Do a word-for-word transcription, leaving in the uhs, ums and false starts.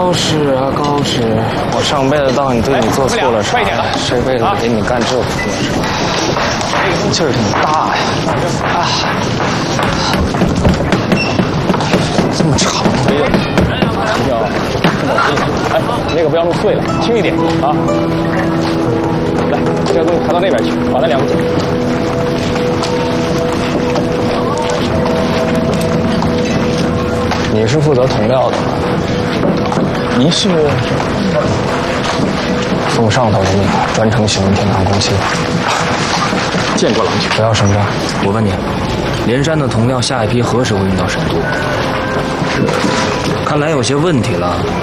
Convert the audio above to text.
高师啊，高师，我上辈子当你对你做错了啥，这辈子给你干这苦是吧？劲儿挺大呀！啊，这么长，哎呀，不要，哎，那个不要那么碎了，轻一点啊！来，这个东西抬到那边去，把那两个剪。你是负责铜料的吗？你是奉上头的命，专程询问天堂公司。见过郎君，不要声张。我问你，连山的铜料下一批何时会运到首都？看来有些问题了。